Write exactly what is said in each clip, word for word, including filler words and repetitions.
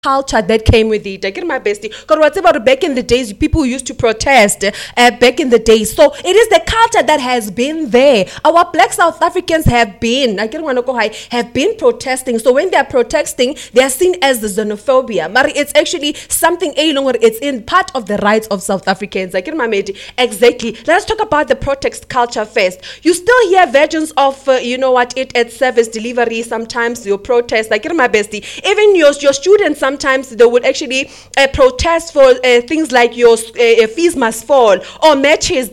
culture that came with it. I get my bestie. Because whatever back in the days, people used to protest uh, back in the days. So it is the culture that has been there. Our black South Africans have been, I get one high, have been protesting. So when they are protesting, they are seen as the xenophobia. But it's actually something a longer. It's in part of the rights of South Africans. I get my mate. Exactly. Let's talk about the protest culture first. You still hear versions of uh, you know what, it at service delivery. Sometimes your protest. I get my bestie. Even your your students. Sometimes they would actually uh, protest for uh, things like your uh, fees must fall or matches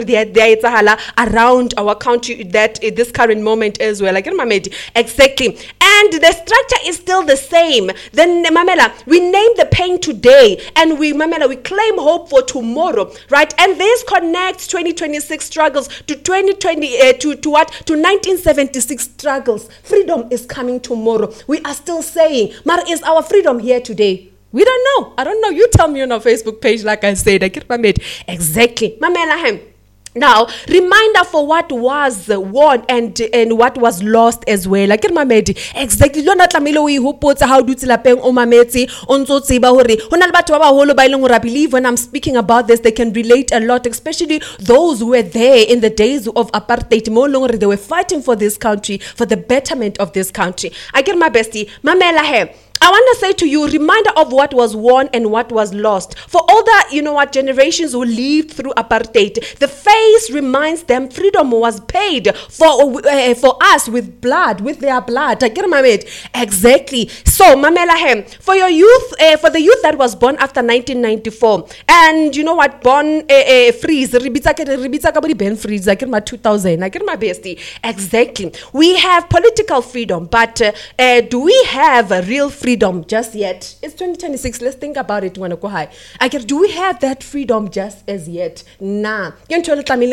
around our country that uh, this current moment as well. Like exactly, and the structure is still the same. Then Mamela, we name the pain today, and we Mamela we claim hope for tomorrow, right? And this connects twenty twenty-six struggles to twenty twenty uh, to to what to nineteen seventy-six struggles. Freedom is coming tomorrow. We are still saying, Mar, is our freedom here today? We don't know. I don't know. You tell me on our Facebook page, like I said. I get my mate. Exactly. Mamela. Now, reminder for what was won and and what was lost as well. Like my mate. Exactly. Lo na tlamelo we who puts how do tilapeng o mametse onzo tseba hore hona le batho ba baholo ba ileng hore I believe when I'm speaking about this they can relate a lot, especially those who were there in the days of apartheid. Mo longer they were fighting for this country, for the betterment of this country. I get my bestie. Mamela here. I want to say to you, reminder of what was won and what was lost. For all the, you know what, generations who lived through apartheid, the face reminds them freedom was paid for uh, for us with blood, with their blood. I get my mate. Exactly. So, Mamela Hem, for your youth, uh, for the youth that was born after nineteen ninety-four, and you know what, born uh, uh, freeze, ribitsa ribitsa kabodi ben freeze. I get my two thousand. I get my bestie. Exactly. We have political freedom, but uh, uh, do we have a real freedom? Freedom just yet? It's twenty twenty-six. Let's think about it. Wanna go high? I get. Do we have that freedom just as yet? Nah. The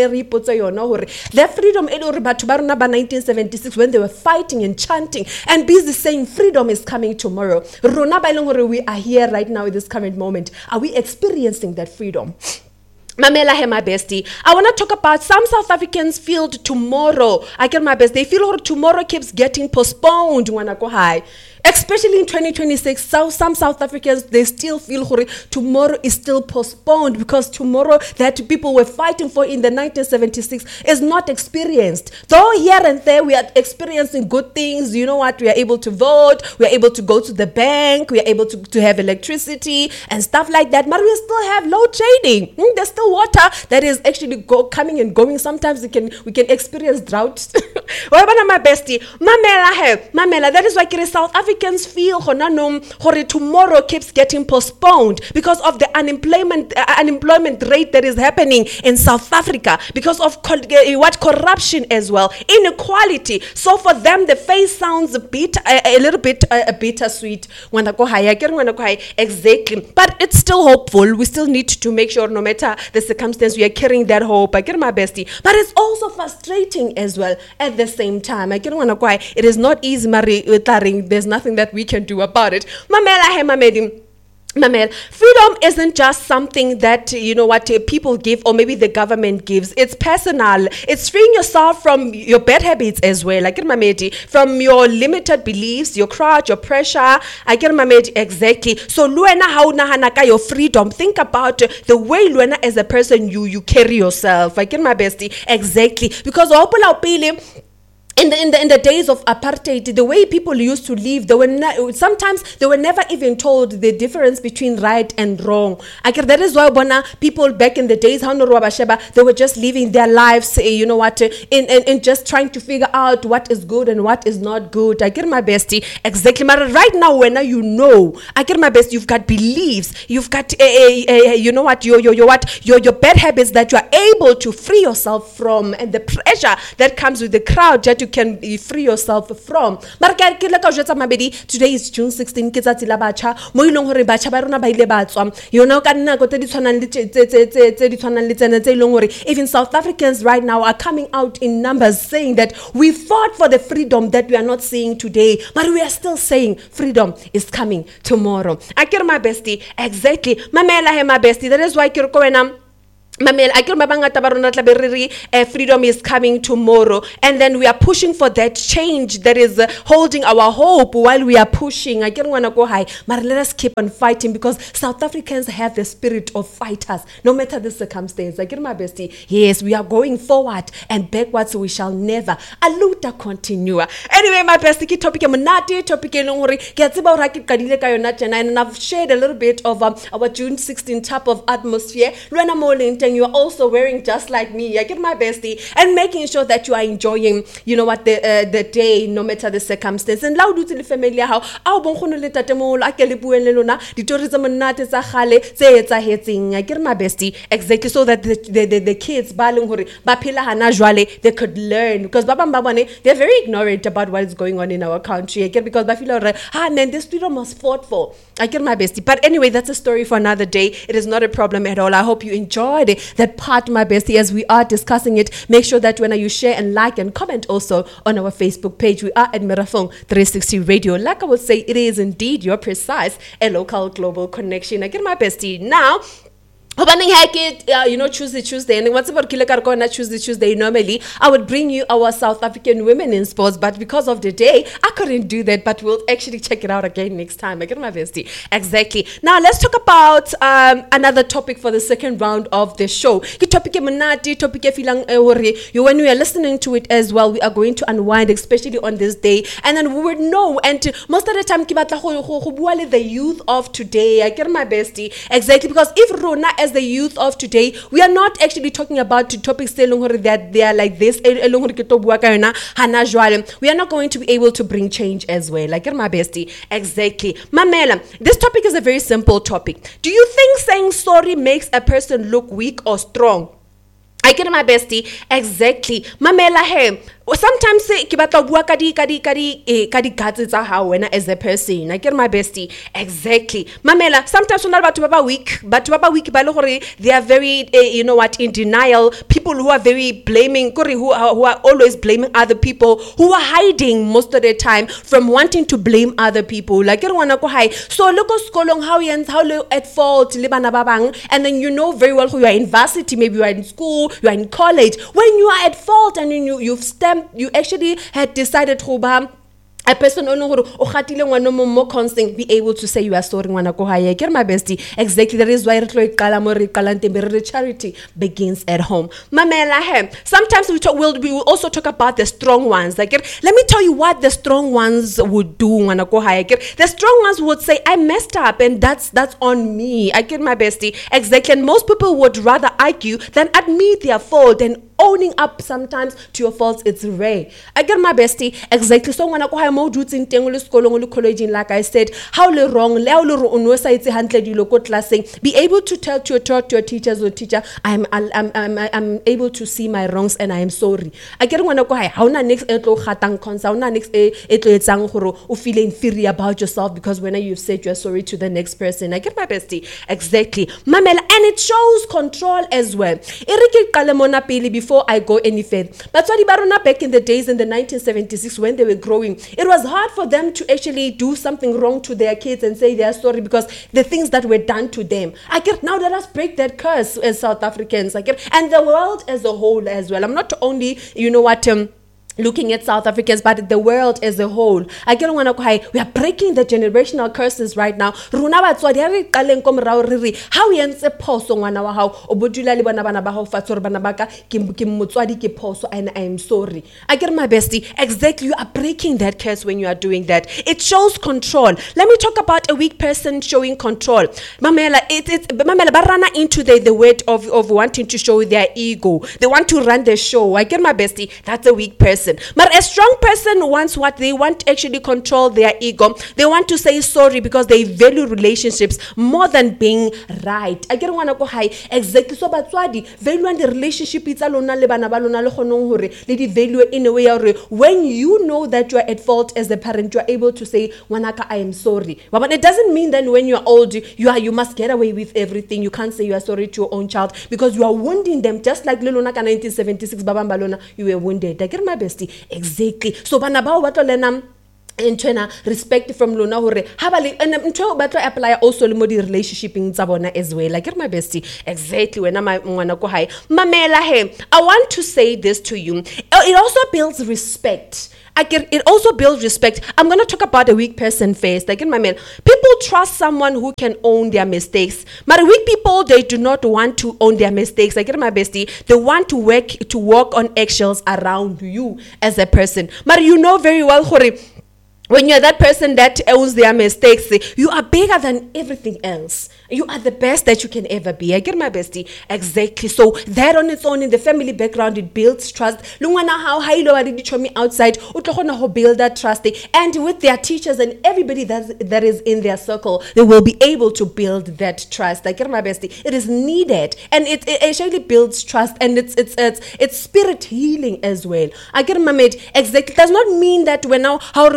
freedom in nineteen seventy-six when they were fighting and chanting and busy saying freedom is coming tomorrow. We are here right now in this current moment. Are we experiencing that freedom? Mamela here, my bestie. I want to talk about some South Africans feel tomorrow. I get my best. They feel tomorrow keeps getting postponed. Wanna go high? Especially in twenty twenty-six, so some South Africans, they still feel tomorrow is still postponed because tomorrow that people were fighting for in the nineteen seventy-six is not experienced. Though here and there we are experiencing good things, you know what, we are able to vote, we are able to go to the bank, we are able to, to have electricity and stuff like that, but we still have load shedding. Mm, there's still water that is actually go, coming and going. Sometimes we can we can experience drought. What about my bestie? Mamela, Mamela, that is why South Africa Africans feel tomorrow keeps getting postponed because of the unemployment uh, unemployment rate that is happening in South Africa, because of co- uh, what corruption as well, inequality. So for them, the face sounds a bit uh, a little bit uh, a bittersweet when I go high. I get when I go high exactly, but it's still hopeful. We still need to make sure, no matter the circumstance, we are carrying that hope. I get my bestie, but it's also frustrating as well at the same time. I get when I go high. It is not easy, Marie. There's nothing that we can do about it. Mamela he mamedi. Mamel, freedom isn't just something that, you know what, uh, people give or maybe the government gives. It's personal. It's freeing yourself from your bad habits as well. I get my mate, from your limited beliefs, your crowd, your pressure. I get my mate exactly. So Luena how nahanaka your freedom. Think about uh, the way Luena as a person you you carry yourself. I get my bestie exactly, because In the, in the in the days of apartheid, the way people used to live, they were ne- sometimes they were never even told the difference between right and wrong. I guess that is why bona people back in the days, they were just living their lives, you know what, in, in in just trying to figure out what is good and what is not good. I get my bestie exactly. But right now, when you know, I get my best. You've got beliefs, you've got a, a, a, you know what, your your your what your your bad habits that you are able to free yourself from, and the pressure that comes with the crowd that you can free yourself from. Today is June sixteenth. You know, even South Africans right now are coming out in numbers saying that we fought for the freedom that we are not seeing today, but we are still saying freedom is coming tomorrow. I care my bestie exactly. Mamela he my bestie. That is why Kirko Mamela, I get mabangata ba rona tla be re re, eh, freedom is coming tomorrow, and then we are pushing for that change that is uh, holding our hope while we are pushing. I get wanna go high, but let us keep on fighting because South Africans have the spirit of fighters, no matter the circumstance. I get my bestie. Yes, we are going forward and backwards we shall never. Aluta continua. Anyway, my bestie, ki topic monate topic e leng hore ke a tseba hore ke qadile ka yona tjena, and I've shared a little bit of um, our June sixteenth type of atmosphere. Luana morning. You are also wearing just like me. I get my bestie and making sure that you are enjoying, you know what, the uh, the day, no matter the circumstance. And loud to the familiar how our bonkono le tatemolo akele buele lona the tourism nate tsa khale tse etsahetseng. I get my bestie exactly so that the the, the, the kids ba leng hore ba phela hana jwale they could learn, because ba bang ba bone they're very ignorant about what is going on in our country. I get because ba feel like ah man, this freedom was fought for. I get my bestie. But anyway, that's a story for another day. It is not a problem at all. I hope you enjoyed it. That part, my bestie, as we are discussing it. Make sure that when you share and like and comment also on our Facebook page. We are at Merafong three sixty Radio. Like I would say, it is indeed your precise and local global connection. I get my bestie. Now, Uh, you know, Tuesday, Tuesday, and what's about Kilakarkona Tuesday, Tuesday? Normally, I would bring you our South African women in sports, but because of the day, I couldn't do that. But we'll actually check it out again next time. I get my bestie. Exactly. Now, let's talk about um, another topic for the second round of the show. The topic topic when we are listening to it as well, we are going to unwind, especially on this day, and then we would know. And most of the time, the youth of today. I get my bestie. Exactly, because if Rona as the youth of today, we are not actually talking about topics that they are like this. We are not going to be able to bring change as well. Like my bestie. Exactly. Mamela, this topic is a very simple topic. Do you think saying sorry makes a person look weak or strong? I get my bestie. Exactly. Mamela, hey. Sometimes say kibata bua kadi kadi kadi eh kadi gatsa how when as a person. I get my bestie. Exactly. Mamela, sometimes we're not about to baba weak, but baba weak ba le gore they are very uh, you know what, in denial. People who are very blaming, who are, who are always blaming other people, who are hiding most of the time from wanting to blame other people. Like you wanna go high. So look at skolong how you how you at fault libana babang, and then you know very well who you are in varsity, maybe you are in school, you are in college. When you are at fault and you you've stamped you actually had decided to a person ono gore o gatile ngwana mo mo constant be able to say you are sorry ngwana go haye. Get my bestie. Exactly, that is why re tlo iqala mo re iqala ntembere charity begins at home. Mamela he. Sometimes we talk we'll, we will also talk about the strong ones. Like let me tell you what the strong ones would do ngwana go haye. The strong ones would say I messed up and that's that's on me. I get my bestie. Exactly, and most people would rather argue than admit their fault, and owning up sometimes to your faults, it's rare. I get my bestie. Exactly. So when I go home, college, like I said, how le wrong, be able to tell to your, to your teachers or teacher, I'm, I'm, I'm, I'm able to see my wrongs and I am sorry. I get when I go high, how na next etlo khatang konsa, na next etlo etsang horo, u feel inferior about yourself because when you've said you're sorry to the next person. I get my bestie. Exactly. Mamela, and it shows control as well. Before I go any further, that's why the Barona back in the days in the nineteen seventy-six when they were growing, it was hard for them to actually do something wrong to their kids and say they are sorry because the things that were done to them. I get now let us break that curse as South Africans. I get and the world as a whole as well. I'm not only you know what um. looking at South Africans, but the world as a whole. I get wanna go high. We are breaking the generational curses right now. Runa batswadi ha re qaleng ko morao re re ha o entse phoso ngwana wa hao o bodula le bana bana ba hao fa tsore bana baka ke ke motswadi ke phoso and I am sorry. I get my bestie. Exactly, you are breaking that curse when you are doing that. It shows control. Let me talk about a weak person showing control. Mamela, it it Mamela barana into the the word of of wanting to show their ego. They want to run the show. I get my bestie. That's a weak person. But a strong person wants what they want to actually control their ego. They want to say sorry because they value relationships more than being right. I get wanna go high. Exactly. So batswadi value the relationship it's alona le bana ba lona le khonong hore le di value in a way or when you know that you are at fault as a parent, you are able to say wanaka I am sorry. But it doesn't mean that when you are old you are you must get away with everything. You can't say you are sorry to your own child because you are wounding them just like Lelona ka nineteen seventy-six Baba Balona you were wounded. I get my best. Exactly. So bana bao ba tlo lena Intwena respect from lona hore ha ba le and ntwe ba tlo apply also le mo di relationshiping tsa bona as well. Like my bestie, exactly wena ma ngwana ko hae mamela he. I want to say this to you, it also builds respect. I get, it also builds respect. I'm going to talk about a weak person first. Like in my man, people trust someone who can own their mistakes. But weak people, they do not want to own their mistakes. Like in my bestie, they want to work to walk on eggshells around you as a person. But you know very well, Khori, when you're that person that owns their mistakes, you are bigger than everything else. You are the best that you can ever be. I get my bestie. Exactly. So that on its own, in the family background, it builds trust. Lungwana how high low did you me outside? Utlohona ho build that trust. And with their teachers and everybody that that is in their circle, they will be able to build that trust. I get my bestie. It is needed, and it, it actually builds trust, and it's it's it's it's spirit healing as well. I get my mate. Exactly. It does not mean that when now how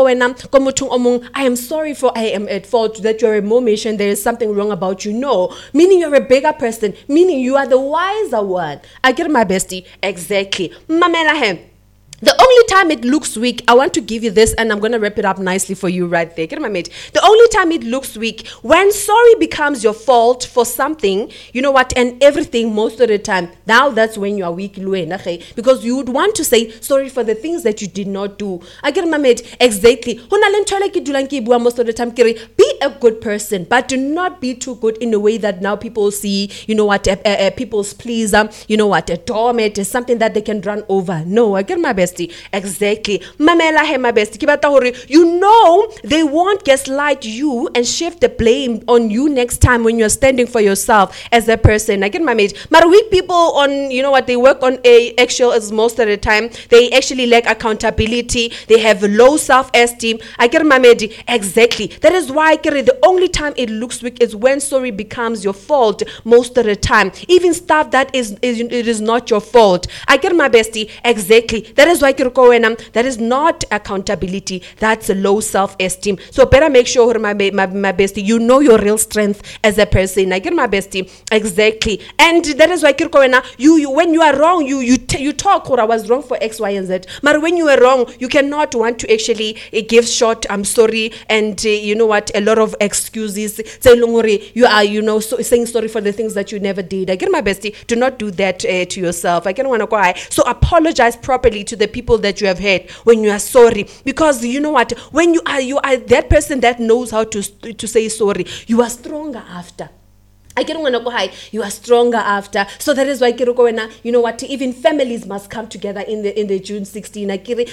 I am sorry for I am at fault that you're a Momishan, there is something wrong about you. No, meaning you're a bigger person, meaning you are the wiser one. I get my bestie. Exactly. Mamela hem. The only time it looks weak, I want to give you this, and I'm going to wrap it up nicely for you right there. Get my mate. The only time it looks weak, when sorry becomes your fault for something, you know what, and everything most of the time, now that's when you are weak, because you would want to say sorry for the things that you did not do. I get my mate. Exactly. Most of the time, be a good person, but do not be too good in a way that now people see, you know what, a, a, a people's pleaser, you know what, a doormat is something that they can run over. No, I get my best. Exactly. Mamela he my best. You know they won't gaslight you and shift the blame on you next time when you're standing for yourself as a person. I get my mate. But weak people on, you know what, they work on a eggshells most of the time. They actually lack accountability. They have low self-esteem. I get my mate. Exactly. That is why I get it. The only time it looks weak is when sorry becomes your fault most of the time. Even stuff that is, is it is not your fault. I get my bestie. Exactly. That is why that is not accountability, that's a low self-esteem. So better make sure my, my, my bestie, you know your real strength as a person. I get my bestie. Exactly. And that is why you, you when you are wrong, you you t- you talk, or I was wrong for X, Y, and Z. But when you are wrong, you cannot want to actually uh, give short I'm sorry and uh, you know what, a lot of excuses. You are, you know, so, saying sorry for the things that you never did. I get my bestie. Do not do that uh, to yourself. I can want to go high. So apologize properly to the people that you have hurt when you are sorry, because you know what, when you are you are that person that knows how to to say sorry, you are stronger after. I get want to go high. You are stronger after. So that is why Kiroko, you know what, even families must come together in the in the June sixteenth.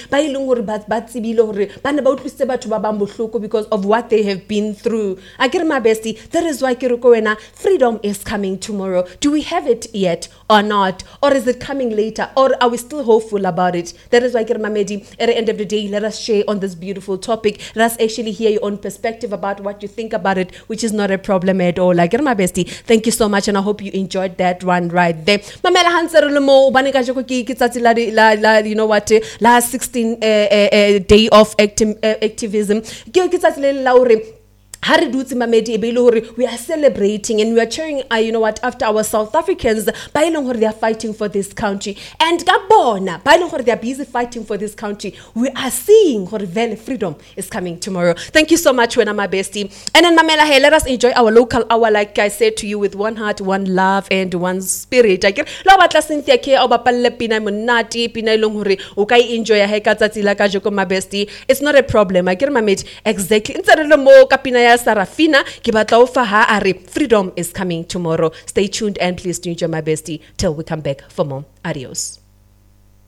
Because of what they have been through. I get my bestie. That is why Kiroko, freedom is coming tomorrow. Do we have it yet or not? Or is it coming later? Or are we still hopeful about it? That is why Kirmamedi, at the end of the day, let us share on this beautiful topic. Let us actually hear your own perspective about what you think about it, which is not a problem at all. I get my bestie. Thank you so much, and I hope you enjoyed that one right there. Mamela Hansarumo, Banika, you know what, last sixteen uh, uh, uh, day of acti- uh, activism. We are celebrating and we are cheering, uh, you know what, after our South Africans, they are fighting for this country. And Gabona, they are busy fighting for this country. We are seeing freedom is coming tomorrow. Thank you so much, Wena, my bestie. And then, Mamela, hey, let us enjoy our local hour, like I said to you, with one heart, one love, and one spirit. I get Cynthia K. Pina Munati, Pina Longuri, okay, enjoy a hekatati like Ajoko, my bestie. It's not a problem. I get my mate exactly. Sarafina, freedom is coming tomorrow. Stay tuned and please do enjoy my bestie till we come back for more. Adios.